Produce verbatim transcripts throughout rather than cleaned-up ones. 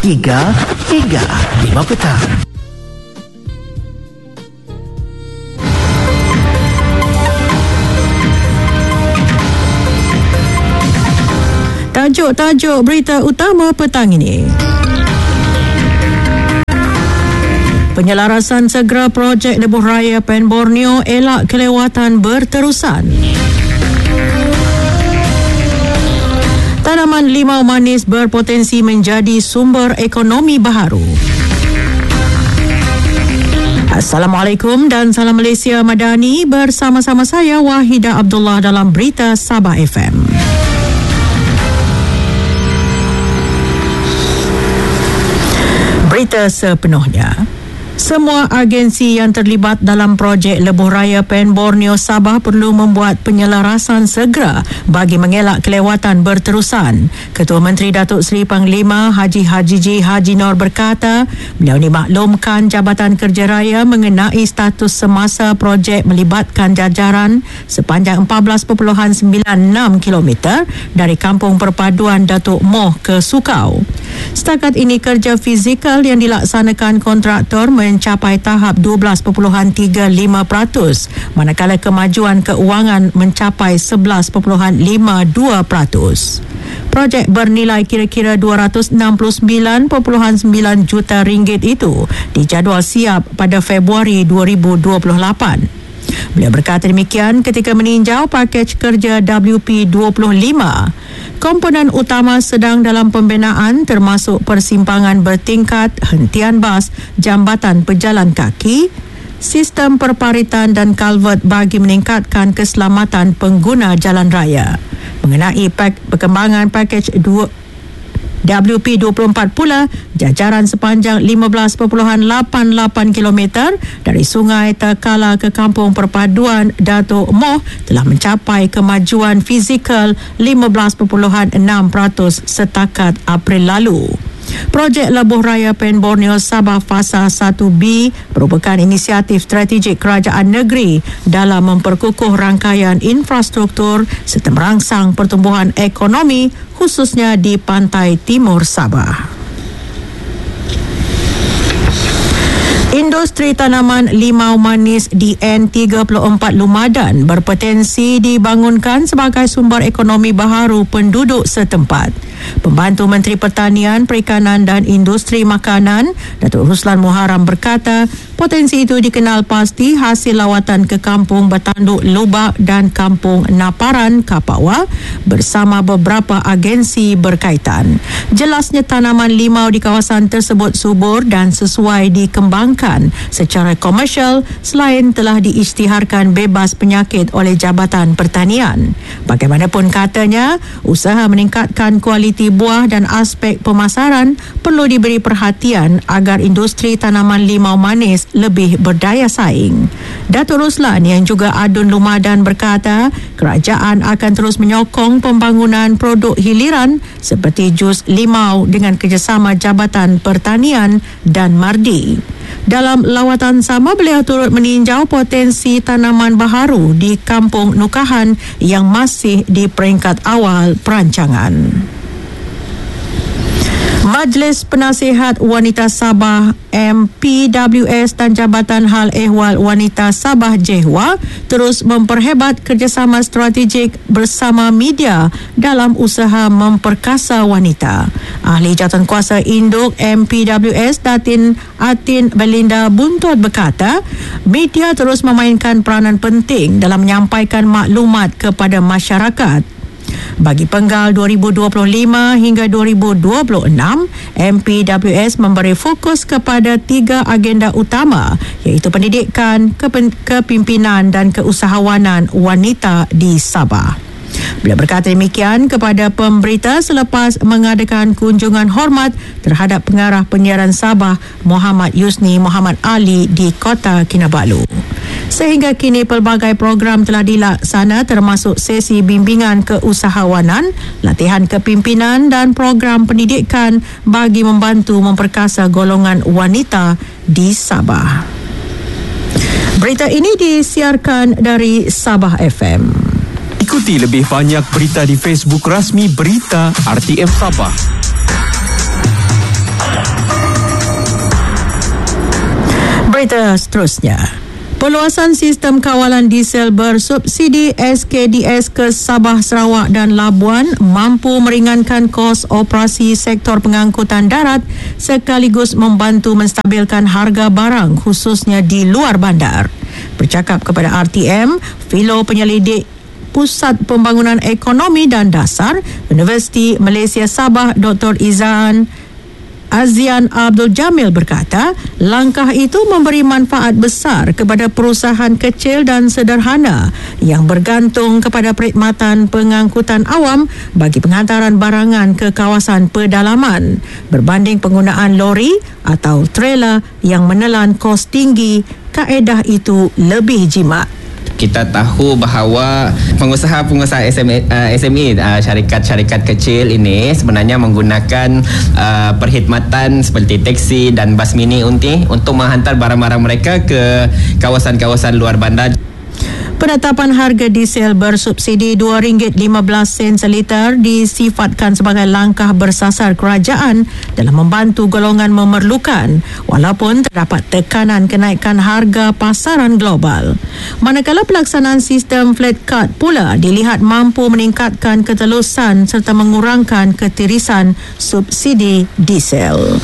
tiga hingga lima petang. Tajuk-tajuk berita utama petang ini. Penyelarasan segera projek Lebuh Raya Pen Borneo elak kelewatan berterusan. Tanaman limau manis berpotensi menjadi sumber ekonomi baharu. Assalamualaikum dan salam Malaysia Madani, bersama-sama saya Wahidah Abdullah dalam Berita Sabah F M. Berita sepenuhnya. Semua agensi yang terlibat dalam projek Lebuh Raya Pen Borneo Sabah perlu membuat penyelarasan segera bagi mengelak kelewatan berterusan. Ketua Menteri Datuk Seri Panglima Haji Haji J. Haji Nor berkata, beliau dimaklumkan Jabatan Kerja Raya mengenai status semasa projek melibatkan jajaran sepanjang empat belas perpuluhan sembilan enam kilometer dari Kampung Perpaduan Datuk Moh ke Sukau. Setakat ini kerja fizikal yang dilaksanakan kontraktor mencapai tahap dua belas perpuluhan tiga lima peratus, manakala kemajuan keuangan mencapai sebelas perpuluhan lima dua peratus. Projek bernilai kira-kira dua ratus enam puluh sembilan perpuluhan sembilan juta ringgit itu dijadual siap pada Februari dua ribu dua puluh lapan. Beliau berkata demikian ketika meninjau pakej kerja W P dua puluh lima. Komponen utama sedang dalam pembinaan termasuk persimpangan bertingkat, hentian bas, jambatan pejalan kaki, sistem perparitan dan kalvert bagi meningkatkan keselamatan pengguna jalan raya. Mengenai pak, perkembangan pakej W P dua puluh empat pula, jajaran sepanjang lima belas perpuluhan lapan lapan kilometer dari Sungai Takala ke Kampung Perpaduan Datuk Moh telah mencapai kemajuan fizikal lima belas perpuluhan enam peratus setakat April lalu. Projek Lebuh Raya Pen Borneo Sabah Fasa satu B merupakan inisiatif strategik kerajaan negeri dalam memperkukuh rangkaian infrastruktur serta merangsang pertumbuhan ekonomi khususnya di pantai timur Sabah. Industri tanaman limau manis D N tiga puluh empat Lumadan berpotensi dibangunkan sebagai sumber ekonomi baharu penduduk setempat. Pembantu Menteri Pertanian, Perikanan dan Industri Makanan, Datuk Ruslan Muharram berkata, potensi itu dikenal pasti hasil lawatan ke Kampung Batanduk Lubak dan Kampung Naparan, Kapawa bersama beberapa agensi berkaitan. Jelasnya tanaman limau di kawasan tersebut subur dan sesuai dikembangkan secara komersial selain telah diisytiharkan bebas penyakit oleh Jabatan Pertanian. Bagaimanapun katanya, usaha meningkatkan kualiti buah dan aspek pemasaran perlu diberi perhatian agar industri tanaman limau manis lebih berdaya saing. Datuk Ruslan yang juga adun Lumadan berkata, kerajaan akan terus menyokong pembangunan produk hiliran seperti jus limau dengan kerjasama Jabatan Pertanian dan Mardi. Dalam lawatan sama, beliau turut meninjau potensi tanaman baharu di Kampung Nukahan yang masih di peringkat awal perancangan. Majlis Penasihat Wanita Sabah M P W S dan Jabatan Hal Ehwal Wanita Sabah J E H W A terus memperhebat kerjasama strategik bersama media dalam usaha memperkasa wanita. Ahli Jawatankuasa Induk M P W S Datin Atin Belinda Buntut berkata, media terus memainkan peranan penting dalam menyampaikan maklumat kepada masyarakat. Bagi penggal dua ribu dua puluh lima hingga dua ribu dua puluh enam, M P W S memberi fokus kepada tiga agenda utama iaitu pendidikan, kepimpinan dan keusahawanan wanita di Sabah. Beliau berkata demikian kepada pemberita selepas mengadakan kunjungan hormat terhadap pengarah penyiaran Sabah Muhammad Yusni Muhammad Ali di Kota Kinabalu. Sehingga kini pelbagai program telah dilaksana termasuk sesi bimbingan keusahawanan, latihan kepimpinan dan program pendidikan bagi membantu memperkasa golongan wanita di Sabah. Berita ini disiarkan dari Sabah F M. Ikuti lebih banyak berita di Facebook rasmi Berita R T M Sabah. Berita seterusnya. Perluasan sistem kawalan diesel bersubsidi S K D S ke Sabah, Sarawak dan Labuan mampu meringankan kos operasi sektor pengangkutan darat sekaligus membantu menstabilkan harga barang khususnya di luar bandar. Bercakap kepada R T M, Filo Penyelidik Pusat Pembangunan Ekonomi dan Dasar Universiti Malaysia Sabah Doktor Izan Azian Abdul Jamil berkata, langkah itu memberi manfaat besar kepada perusahaan kecil dan sederhana yang bergantung kepada perkhidmatan pengangkutan awam bagi penghantaran barangan ke kawasan pedalaman berbanding penggunaan lori atau trailer yang menelan kos tinggi. Kaedah itu lebih jimat. Kita tahu bahawa pengusaha-pengusaha S M E, uh, S M E uh, syarikat-syarikat kecil ini sebenarnya menggunakan uh, perkhidmatan seperti teksi dan bas mini unti untuk menghantar barang-barang mereka ke kawasan-kawasan luar bandar. Penetapan harga diesel bersubsidi dua ringgit lima belas sen seliter disifatkan sebagai langkah bersasar kerajaan dalam membantu golongan memerlukan walaupun terdapat tekanan kenaikan harga pasaran global. Manakala pelaksanaan sistem flat card pula dilihat mampu meningkatkan ketelusan serta mengurangkan ketirisan subsidi diesel.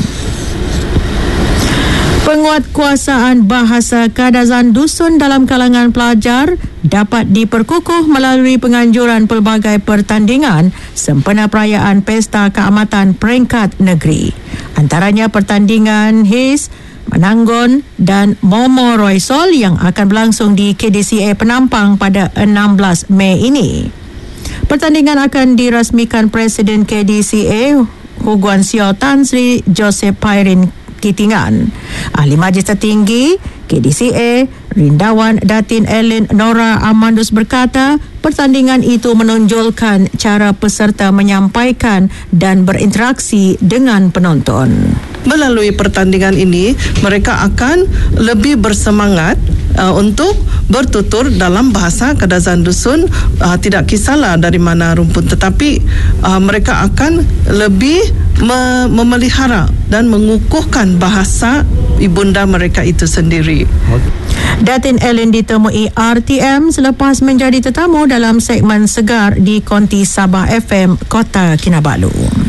Penguatkuasaan bahasa Kadazan Dusun dalam kalangan pelajar dapat diperkukuh melalui penganjuran pelbagai pertandingan sempena perayaan Pesta Keamatan Peringkat Negeri. Antaranya pertandingan H I S, Menanggon dan Momo Roysol yang akan berlangsung di K D C A Penampang pada enam belas Mei ini. Pertandingan akan dirasmikan Presiden K D C A Hu Guan Siu Tan Sri Joseph Pairin Kitingan. Ahli Majlis Tertinggi K D C A Rindawan Datin Ellen Nora Amandus berkata, pertandingan itu menonjolkan cara peserta menyampaikan dan berinteraksi dengan penonton. Melalui pertandingan ini, mereka akan lebih bersemangat uh, untuk bertutur dalam bahasa Kadazan Dusun, uh, tidak kisahlah dari mana rumpun, tetapi uh, mereka akan lebih me- memelihara dan mengukuhkan bahasa ibunda mereka itu sendiri. Datin Ellen ditemui R T M selepas menjadi tetamu dalam segmen Segar di Konti Sabah F M Kota Kinabalu.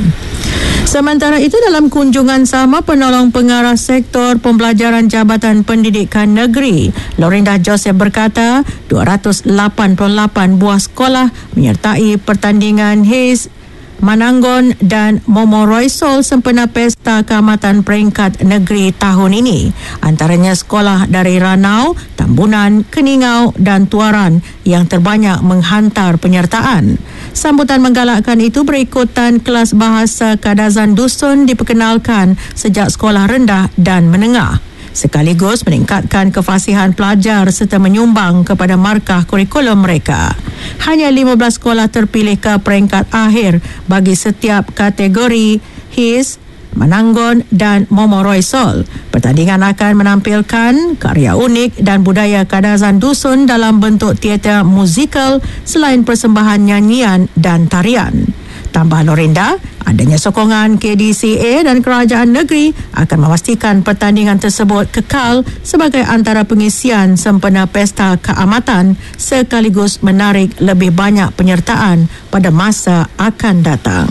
Sementara itu, dalam kunjungan sama, penolong pengarah sektor pembelajaran Jabatan Pendidikan Negeri Lorinda Joseph berkata dua ratus lapan puluh lapan buah sekolah menyertai pertandingan H I S, Menanggon dan Momo Roysol sempena Pesta Keamatan Peringkat Negeri tahun ini. Antaranya sekolah dari Ranau, Tambunan, Keningau dan Tuaran yang terbanyak menghantar penyertaan. Sambutan menggalakkan itu berikutan kelas bahasa Kadazan Dusun diperkenalkan sejak sekolah rendah dan menengah, sekaligus meningkatkan kefasihan pelajar serta menyumbang kepada markah kurikulum mereka. Hanya lima belas sekolah terpilih ke peringkat akhir bagi setiap kategori H I S, Menanggon dan Momo Roysol. Pertandingan akan menampilkan karya unik dan budaya Kadazan Dusun dalam bentuk teater musikal selain persembahan nyanyian dan tarian. Tambah Lorinda, adanya sokongan K D C A dan kerajaan negeri akan memastikan pertandingan tersebut kekal sebagai antara pengisian sempena Pesta Keamatan sekaligus menarik lebih banyak penyertaan pada masa akan datang.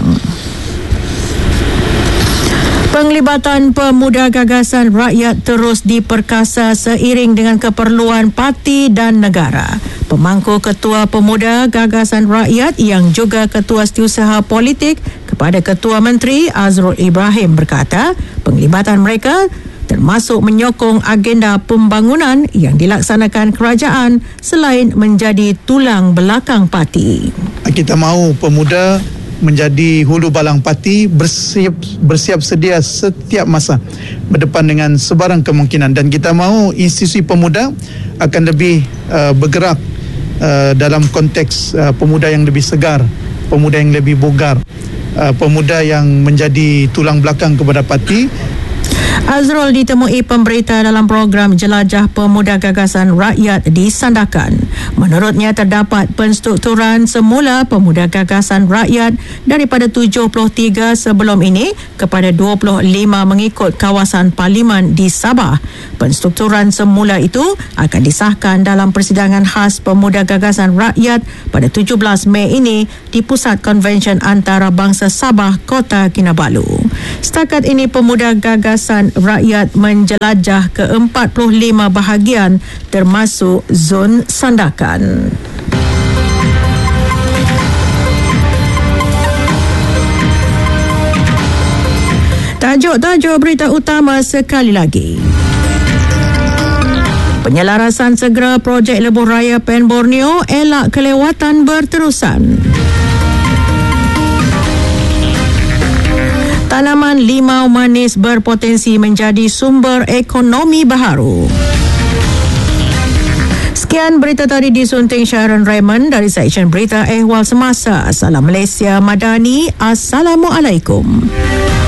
Penglibatan pemuda gagasan rakyat terus diperkasa seiring dengan keperluan parti dan negara. Pemangku Ketua Pemuda Gagasan Rakyat yang juga Ketua Setiausaha Politik kepada Ketua Menteri Azrul Ibrahim berkata, penglibatan mereka termasuk menyokong agenda pembangunan yang dilaksanakan kerajaan selain menjadi tulang belakang parti. Kita mahu pemuda menjadi hulu balang parti, bersiap, bersiap sedia setiap masa berdepan dengan sebarang kemungkinan, dan kita mahu institusi pemuda akan lebih uh, bergerak uh, dalam konteks uh, pemuda yang lebih segar, pemuda yang lebih bugar, uh, pemuda yang menjadi tulang belakang kepada parti. Azrul ditemui pemberita dalam program Jelajah Pemuda Gagasan Rakyat di Sandakan. Menurutnya terdapat penstrukturan semula Pemuda Gagasan Rakyat daripada tujuh puluh tiga sebelum ini kepada dua puluh lima mengikut kawasan Parlimen di Sabah. Penstrukturan semula itu akan disahkan dalam persidangan khas Pemuda Gagasan Rakyat pada tujuh belas Mei ini di Pusat Konvensyen Antarabangsa Sabah, Kota Kinabalu. Setakat ini Pemuda Gagasan Rakyat menjelajah ke empat puluh lima bahagian termasuk zon Sandakan. Tajuk-tajuk berita utama sekali lagi. Penyelarasan segera projek Lebuh Raya Pen Borneo elak kelewatan berterusan. Tanaman limau manis berpotensi menjadi sumber ekonomi baharu. Sekian berita tadi disunting Sharon Raymond dari Seksyen Berita Ehwal Semasa. Salam Malaysia Madani. Assalamualaikum.